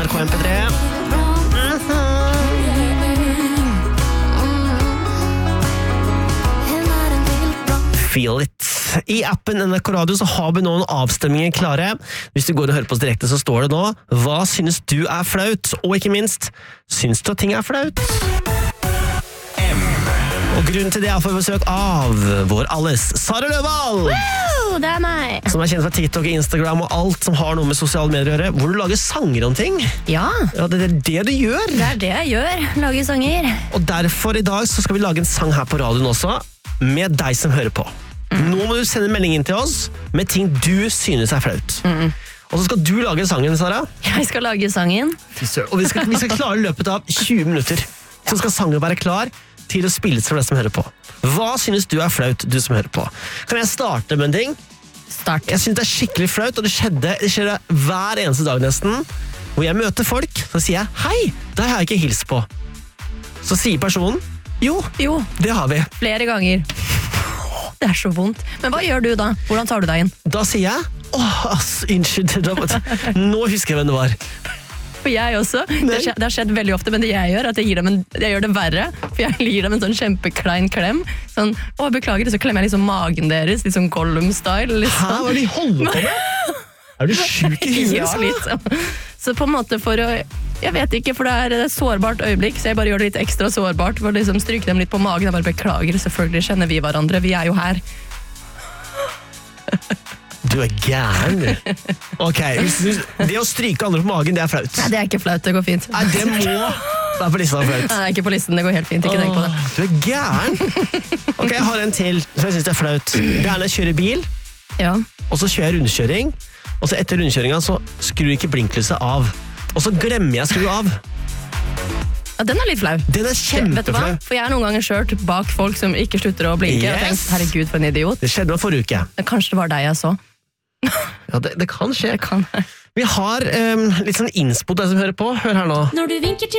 NRK MP3. Feel it. I appen NRK Radio så har vi noen avstemninger klare. Hvis du går og hører på oss direkte, så står det nå: hva synes du er flaut? Og ikke minst, synes du at ting er flaut? Og grunnen til det er for besøk av vår alles Sara Løvdahl! Det er meg. Som er kjent fra TikTok, Instagram og alt som har noe med sosiale medier å gjøre. Hvor du lager sanger om ting. Ja, det er det du gjør. det er det jeg gjør. Lager sanger. Og derfor i dag så skal vi lage en sang her på radioen også, med deg som hører på. Nå må du sende melding inn til oss med ting du synes er flaut. Og så skal du lage sangen, Sara. Jeg skal lage sangen. Og vi skal klare i løpet av 20 minutter. Så skal sangen være klar til å spilles for deg som hører på. Hva synes du er flaut, du som hører på? Kan jeg starte med en ting? Start. Jeg synes det er skikkelig flaut, og det skjer hver eneste dag nesten, hvor jeg møter folk, så sier jeg, hei, det har jeg ikke hilst på. Så sier personen, jo, det har vi. Flere ganger. Det er så vondt. Men hva gjør du da? Hvordan tar du deg inn? Da sier jeg, unnskyld, nå husker jeg hvem det var. For jeg også. Det har skjedd veldig ofte, men det jeg gjør, er at jeg gjør det verre. For jeg gir dem en sånn kjempeklein klem. Sånn, beklager, så klemmer jeg liksom magen deres, litt sånn Gollum-style. Liksom. Hæ, hva er det de holder på med? Er du syk i huet? Ja, litt. Så på en måte for å... Jeg vet ikke, for det er et sårbart øyeblikk, så jeg bare gjør det litt ekstra sårbart. For å liksom stryke dem litt på magen. Jeg bare beklager, selvfølgelig kjenner vi hverandre. Vi er jo her. Du er gæren. Ok, det å stryke andre på magen, det er flaut. Nei, det er ikke flaut, det går fint. Nei, det må være på listen av flaut. Nei, ikke på listen, det går helt fint, ikke tenk på det. Du er gæren. Ok, jeg har en til, som jeg synes det er flaut. Det er når jeg kjører bil, Ja. og så kjører jeg rundkjøring, og så etter rundkjøringen så skrur ikke blinklyset av. Og så glemmer jeg å skru av. Ja, den er litt flau. Den er Vet du hva? kjempeflau. For jeg har noen ganger kjørt bak folk som ikke slutter å blinke. Og tenkt, herregud, for en idiot. Det skjedde meg forrige uke. Men kanskje det var deg jeg så. Ja, det kan skje. Det kan. Vi har litt sånn innspo til deg som hører på. Hør her nå. Når du vinker til